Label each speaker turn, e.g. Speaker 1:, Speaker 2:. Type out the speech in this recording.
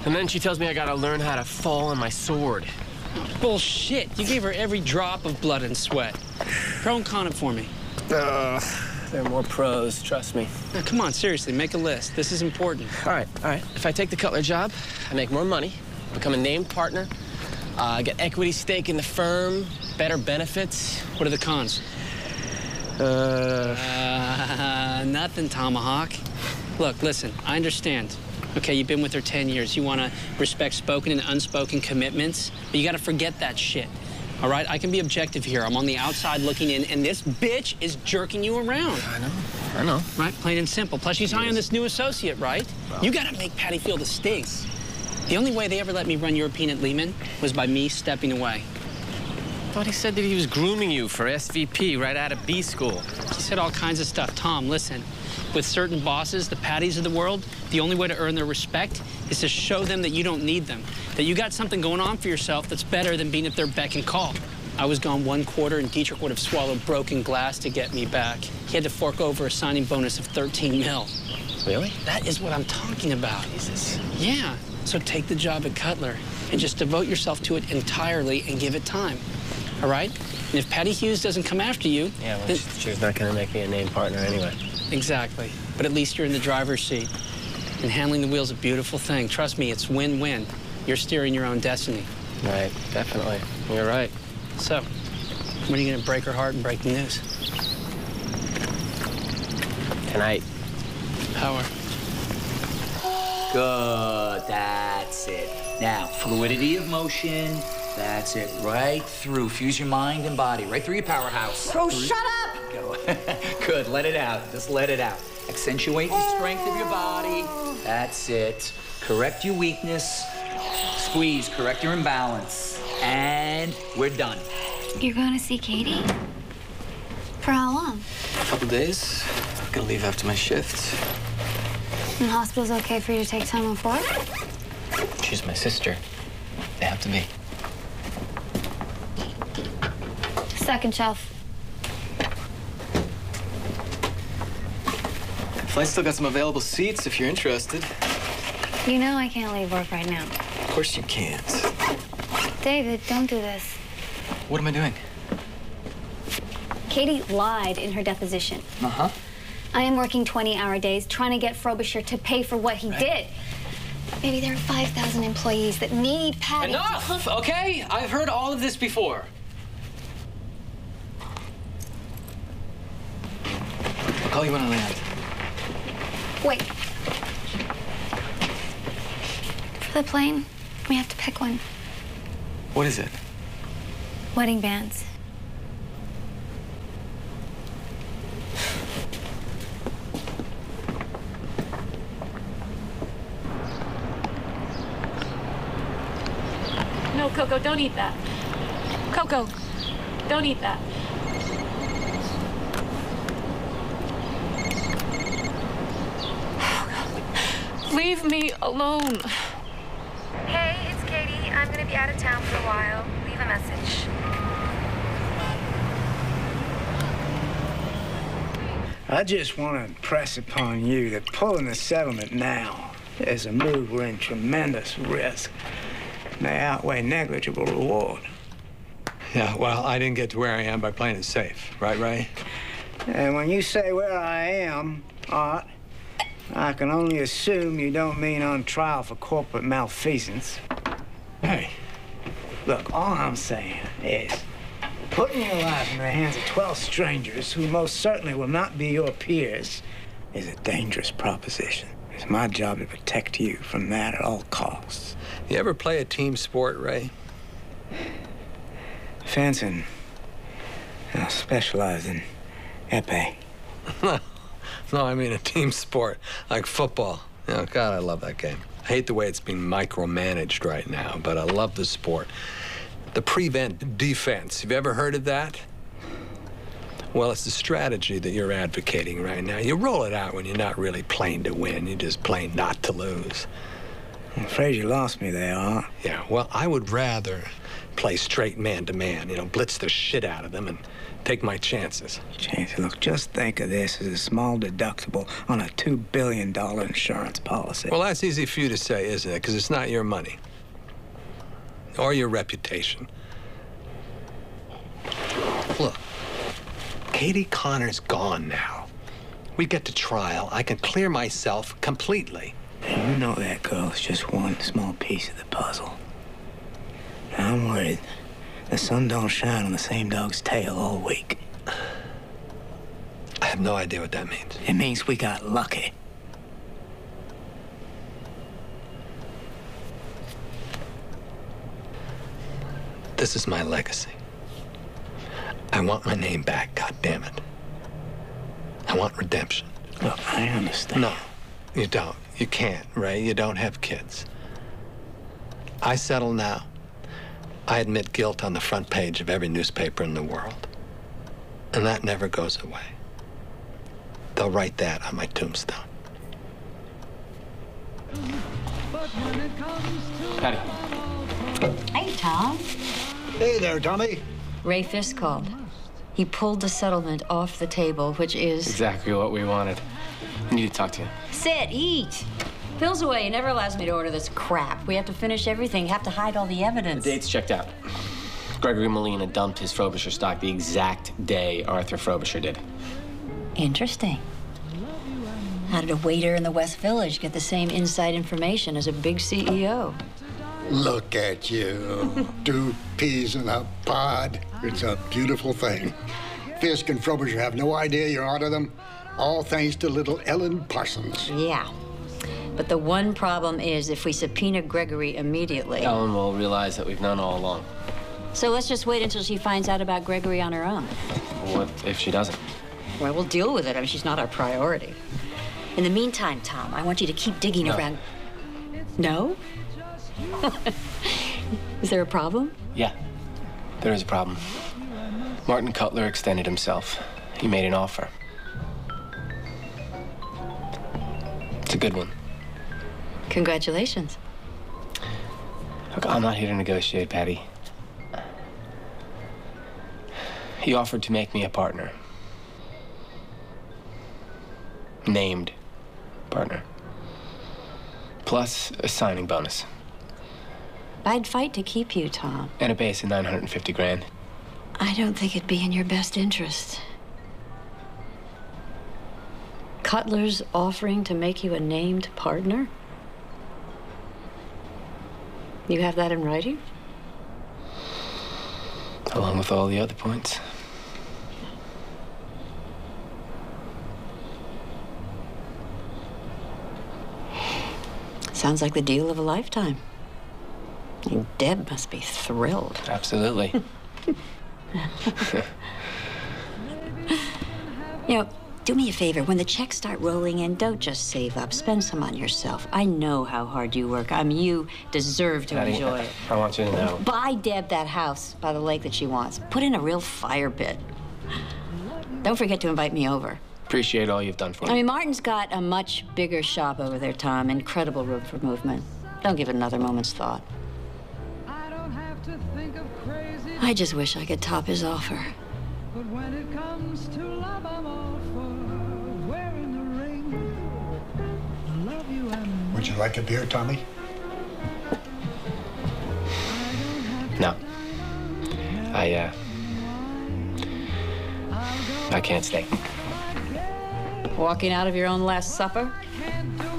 Speaker 1: And then she tells me I gotta learn how to fall on my sword.
Speaker 2: Bullshit. You gave her every drop of blood and sweat. Pro and con it for me.
Speaker 1: There are more pros, trust me.
Speaker 2: Now, come on, seriously, make a list. This is important.
Speaker 1: All right. If I take the Cutler job, I make more money, become a named partner, get equity stake in the firm, better benefits.
Speaker 2: What are the cons? Nothing, Tomahawk. Look, listen, I understand. Okay, you've been with her 10 years. You want to respect spoken and unspoken commitments, but you got to forget that shit. All right, I can be objective here. I'm on the outside looking in, and this bitch is jerking you around.
Speaker 1: I know.
Speaker 2: Right, plain and simple. Plus, she's high on this new associate, right? Well, you got to make Patty feel the stakes. The only way they ever let me run European at Lehman was by me stepping away.
Speaker 1: I thought he said that he was grooming you for SVP right out of B school.
Speaker 2: He said all kinds of stuff. Tom, listen. With certain bosses, the Patties of the world, the only way to earn their respect is to show them that you don't need them, that you got something going on for yourself that's better than being at their beck and call. I was gone 1 quarter, and Dietrich would have swallowed broken glass to get me back. He had to fork over a signing bonus of 13 mil.
Speaker 1: Really?
Speaker 2: That is what I'm talking about.
Speaker 1: Jesus.
Speaker 2: Yeah. So take the job at Cutler and just devote yourself to it entirely and give it time. All right? And if Patty Hughes doesn't come after you...
Speaker 1: Yeah, well, she's not going to make me a named partner anyway.
Speaker 2: Exactly. But at least you're in the driver's seat. And handling the wheel's a beautiful thing. Trust me, it's win-win. You're steering your own destiny.
Speaker 1: Right, definitely. You're right.
Speaker 2: So, when are you going to break her heart and break the news?
Speaker 1: Tonight.
Speaker 2: Power.
Speaker 3: Good, that's it. Now, fluidity of motion, that's it, right through. Fuse your mind and body, right through your powerhouse.
Speaker 4: Oh, shut up!
Speaker 3: Go. Good, let it out, just let it out. Accentuate the strength of your body, that's it. Correct your weakness, squeeze, correct your imbalance, and we're done.
Speaker 5: You're going to see Katie? For how long?
Speaker 6: A couple days. I'm gonna leave after my shift.
Speaker 5: And the hospital's okay for you to take time off work?
Speaker 6: She's my sister. They have to be.
Speaker 5: Second shelf.
Speaker 6: Flight's still got some available seats if you're interested.
Speaker 5: You know I can't leave work right now.
Speaker 6: Of course you can't.
Speaker 5: David, don't do this.
Speaker 6: What am I doing?
Speaker 5: Katie lied in her deposition.
Speaker 6: Uh-huh.
Speaker 5: I am working 20-hour days trying to get Frobisher to pay for what he did. Maybe there are 5,000 employees that need Patty.
Speaker 6: Enough, okay? I've heard all of this before. I'll call you when I land.
Speaker 5: Wait. For the plane, we have to pick one.
Speaker 6: What is it?
Speaker 5: Wedding bands.
Speaker 7: No, Coco, don't eat that. Coco, don't eat that. Leave me alone.
Speaker 8: Hey, it's Katie. I'm gonna be out of town for a while. Leave a message.
Speaker 9: I just want to impress upon you that pulling the settlement now is a move we're in tremendous risk. May outweigh negligible reward.
Speaker 10: Yeah, well, I didn't get to where I am by playing it safe. Right, Ray?
Speaker 9: And when you say where I am, Art, I can only assume you don't mean on trial for corporate malfeasance.
Speaker 10: Hey.
Speaker 9: Look, all I'm saying is putting your life in the hands of 12 strangers who most certainly will not be your peers is a dangerous proposition. It's my job to protect you from that at all costs.
Speaker 10: You ever play a team sport, Ray?
Speaker 9: Fencing. I specialize in épée.
Speaker 10: No, I mean a team sport, like football. Oh, God, I love that game. I hate the way it's being micromanaged right now, but I love the sport. The prevent defense. Have you ever heard of that? Well, it's the strategy that you're advocating right now. You roll it out when you're not really playing to win. You're just playing not to lose.
Speaker 9: I'm afraid you lost me there, Art.
Speaker 10: Yeah, well, I would rather play straight man-to-man, you know, blitz the shit out of them and take my chances.
Speaker 9: Chances? Look, just think of this as a small deductible on a $2 billion insurance policy.
Speaker 10: Well, that's easy for you to say, isn't it? Because it's not your money. Or your reputation. Look, Katie Connor's gone now. We get to trial. I can clear myself completely.
Speaker 9: And you know that girl's just one small piece of the puzzle. I'm worried the sun don't shine on the same dog's tail all week.
Speaker 10: I have no idea what that means.
Speaker 9: It means we got lucky.
Speaker 10: This is my legacy. I want my name back, goddammit. I want redemption.
Speaker 9: Look, I understand.
Speaker 10: No, you don't. You can't, Ray. You don't have kids. I settle now. I admit guilt on the front page of every newspaper in the world. And that never goes away. They'll write that on my tombstone.
Speaker 1: Patty.
Speaker 7: Hey, Tom.
Speaker 4: Hey there, Tommy.
Speaker 7: Ray Fisk called. He pulled the settlement off the table, which is...
Speaker 1: Exactly what we wanted. I need to talk to you.
Speaker 7: Sit, eat. Phil's away. He never allows me to order this crap. We have to finish everything, have to hide all the evidence.
Speaker 1: The date's checked out. Gregory Molina dumped his Frobisher stock the exact day Arthur Frobisher did.
Speaker 7: Interesting. How did a waiter in the West Village get the same inside information as a big CEO?
Speaker 4: Look at you. 2 peas in a pod. It's a beautiful thing. Fisk and Frobisher have no idea you're onto them. All thanks to little Ellen Parsons.
Speaker 7: Yeah. But the one problem is if we subpoena Gregory immediately...
Speaker 1: Ellen will realize that we've known all along.
Speaker 7: So let's just wait until she finds out about Gregory on her own.
Speaker 1: What if she doesn't?
Speaker 7: Well, we'll deal with it. I mean, she's not our priority. In the meantime, Tom, I want you to keep digging around... No? Is there a problem?
Speaker 1: Yeah, there is a problem. Martin Cutler extended himself. He made an offer. It's a good one.
Speaker 7: Congratulations.
Speaker 1: Look, I'm not here to negotiate, Patty. He offered to make me a partner. Named partner. Plus a signing bonus.
Speaker 7: I'd fight to keep you, Tom.
Speaker 1: And a base of $950,000.
Speaker 7: I don't think it'd be in your best interest. Cutler's offering to make you a named partner? You have that in writing?
Speaker 1: Along with all the other points.
Speaker 7: Sounds like the deal of a lifetime. Deb must be thrilled.
Speaker 1: Absolutely.
Speaker 7: You know, do me a favor. When the checks start rolling in, don't just save up. Spend some on yourself. I know how hard you work. I mean, you deserve to
Speaker 1: Patty,
Speaker 7: enjoy it.
Speaker 1: I want you to know.
Speaker 7: Buy Deb that house by the lake that she wants. Put in a real fire pit. Don't forget to invite me over.
Speaker 1: Appreciate all you've done for me.
Speaker 7: I mean, Martin's got a much bigger shop over there, Tom. Incredible room for movement. Don't give it another moment's thought. I just wish I could top his offer.
Speaker 11: But when it comes to love, I'm all for wearing the ring. I love you and...
Speaker 4: Would you like a beer, Tommy?
Speaker 1: No. I can't stay.
Speaker 7: Walking out of your own last supper?